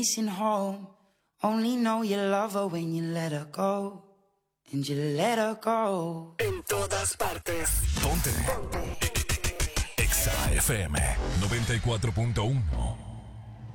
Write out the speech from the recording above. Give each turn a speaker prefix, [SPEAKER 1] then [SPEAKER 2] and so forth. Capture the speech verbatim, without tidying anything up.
[SPEAKER 1] Missing home, only know you love her when you let her go, and you let her go.
[SPEAKER 2] En todas partes.
[SPEAKER 3] Ponte. Ponte. Exa F M noventa y cuatro punto uno.